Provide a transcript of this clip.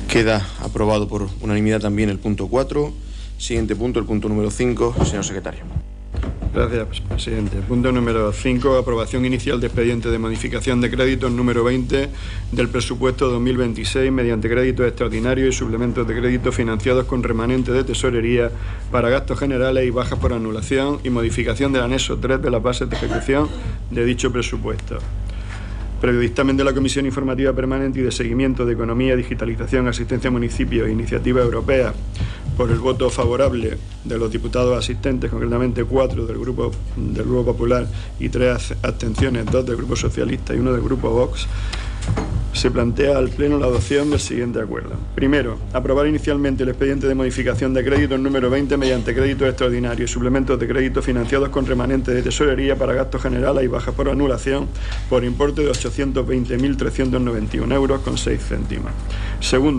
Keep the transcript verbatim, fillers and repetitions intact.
Queda aprobado por unanimidad también el punto cuatro. Siguiente punto, el punto número cinco. Señor secretario. Gracias, presidente. Punto número cinco. Aprobación inicial de expediente de modificación de créditos número veinte del presupuesto dos mil veintiséis mediante créditos extraordinarios y suplementos de crédito financiados con remanente de tesorería para gastos generales y bajas por anulación y modificación del anexo tres de las bases de ejecución de dicho presupuesto. Previo dictamen de la Comisión Informativa Permanente y de Seguimiento de Economía, Digitalización, Asistencia a Municipios e Iniciativa Europea, por el voto favorable de los diputados asistentes, concretamente cuatro del Grupo, del Grupo Popular y tres abstenciones, dos del Grupo Socialista y uno del Grupo Vox, se plantea al Pleno la adopción del siguiente acuerdo. Primero, aprobar inicialmente el expediente de modificación de créditos número veinte mediante créditos extraordinarios y suplementos de crédito financiados con remanente de tesorería para gastos generales y bajas por anulación por importe de ochocientos veinte mil trescientos noventa y uno euros con seis céntimos. Segundo,